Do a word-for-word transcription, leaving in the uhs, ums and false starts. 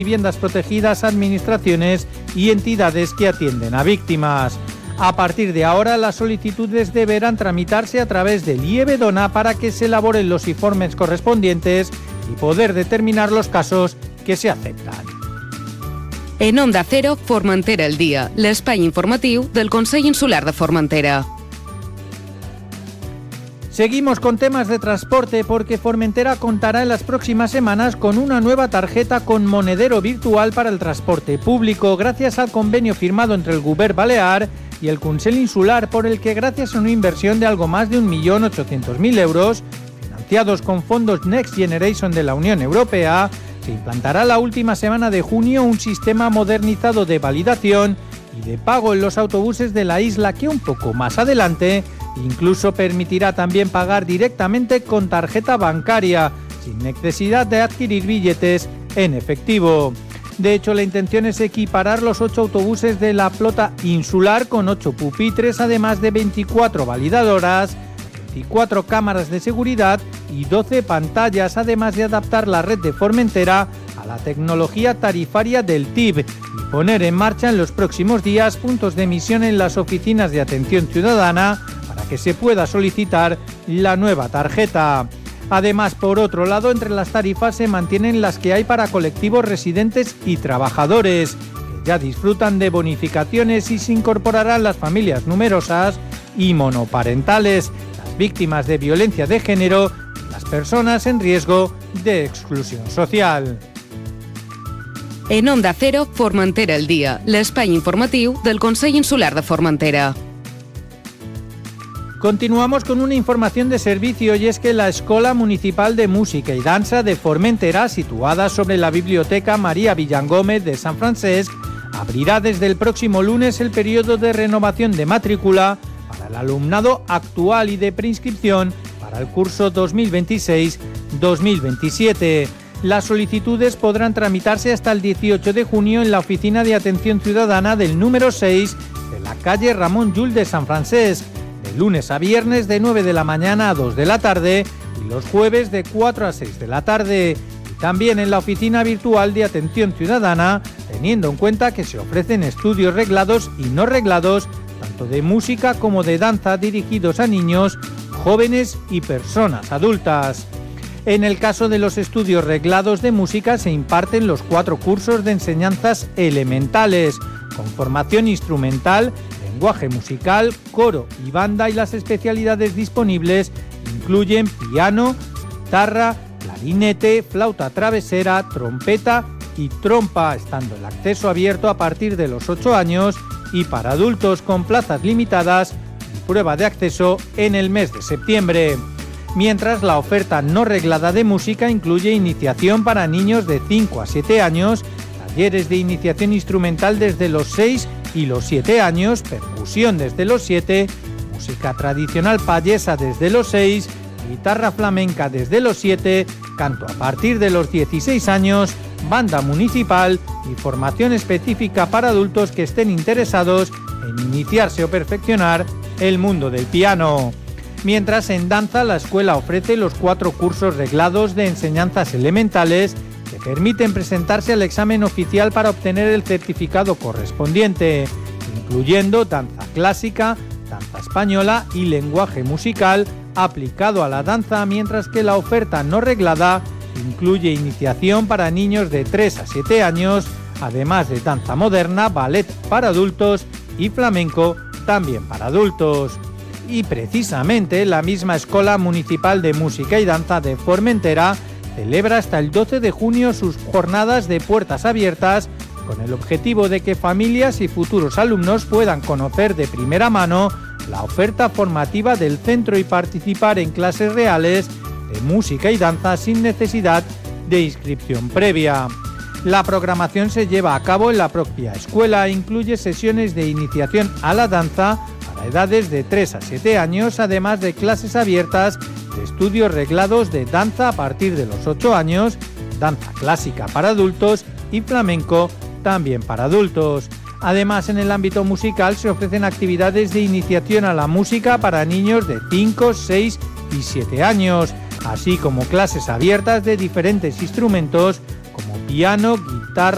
viviendas protegidas, administraciones y entidades que atienden a víctimas. A partir de ahora, las solicitudes deberán tramitarse a través del I E B Dona para que se elaboren los informes correspondientes y poder determinar los casos que se aceptan. En Onda Cero, Formentera el dia, l'espai informatiu del Consell Insular de Formentera. Seguimos con temas de transporte porque Formentera contará en las próximas semanas con una nueva tarjeta con monedero virtual para el transporte público, gracias al convenio firmado entre el Govern Balear y el Consell Insular, por el que gracias a una inversión de algo más de un millón ochocientos mil euros, financiados con fondos Next Generation de la Unión Europea, se implantará la última semana de junio un sistema modernizado de validación y de pago en los autobuses de la isla que un poco más adelante incluso permitirá también pagar directamente con tarjeta bancaria, sin necesidad de adquirir billetes en efectivo. De hecho, la intención es equiparar los ocho autobuses de la flota insular con ocho pupitres, además de veinticuatro validadoras, veinticuatro cámaras de seguridad y doce pantallas, además de adaptar la red de Formentera a la tecnología tarifaria del T I B y poner en marcha en los próximos días puntos de emisión en las oficinas de atención ciudadana para que se pueda solicitar la nueva tarjeta. Además, por otro lado, entre las tarifas se mantienen las que hay para colectivos residentes y trabajadores, que ya disfrutan de bonificaciones, y se incorporarán las familias numerosas y monoparentales, las víctimas de violencia de género y las personas en riesgo de exclusión social. En Onda Cero, Formentera el dia, l'espai informatiu del Consell Insular de Formentera. Continuamos con una información de servicio, y es que la Escola Municipal de Música y Danza de Formentera, situada sobre la Biblioteca María Villangómez de San Francesc, abrirá desde el próximo lunes el periodo de renovación de matrícula para el alumnado actual y de preinscripción para el curso dos mil veintiséis dos mil veintisiete. Las solicitudes podrán tramitarse hasta el dieciocho de junio en la Oficina de Atención Ciudadana del número seis de la calle Ramón Llull de San Francesc, de lunes a viernes de nueve de la mañana a dos de la tarde y los jueves de cuatro a seis de la tarde. Y también en la Oficina Virtual de Atención Ciudadana, teniendo en cuenta que se ofrecen estudios reglados y no reglados, tanto de música como de danza, dirigidos a niños, jóvenes y personas adultas. En el caso de los estudios reglados de música se imparten los cuatro cursos de enseñanzas elementales, con formación instrumental, lenguaje musical, coro y banda, y las especialidades disponibles incluyen piano, guitarra, clarinete, flauta travesera, trompeta y trompa, estando el acceso abierto a partir de los ocho años y para adultos con plazas limitadas y prueba de acceso en el mes de septiembre. Mientras la oferta no reglada de música incluye iniciación para niños de cinco a siete años, talleres de iniciación instrumental desde los seis y los siete años, percusión desde los siete, música tradicional payesa desde los seis, guitarra flamenca desde los siete, canto a partir de los dieciséis años, banda municipal y formación específica para adultos que estén interesados en iniciarse o perfeccionar el mundo del piano. Mientras en danza la escuela ofrece los cuatro cursos reglados de enseñanzas elementales que permiten presentarse al examen oficial para obtener el certificado correspondiente, incluyendo danza clásica, danza española y lenguaje musical aplicado a la danza, mientras que la oferta no reglada incluye iniciación para niños de tres a siete años, además de danza moderna, ballet para adultos y flamenco también para adultos. Y precisamente la misma Escola Municipal de Música y Danza de Formentera celebra hasta el doce de junio sus jornadas de puertas abiertas, con el objetivo de que familias y futuros alumnos puedan conocer de primera mano la oferta formativa del centro y participar en clases reales de música y danza sin necesidad de inscripción previa. La programación se lleva a cabo en la propia escuela e incluye sesiones de iniciación a la danza para edades de tres a siete años, además de clases abiertas de estudios reglados de danza a partir de los ocho años, danza clásica para adultos y flamenco también para adultos. Además, en el ámbito musical se ofrecen actividades de iniciación a la música para niños de cinco, seis y siete años, así como clases abiertas de diferentes instrumentos como piano, guitarra,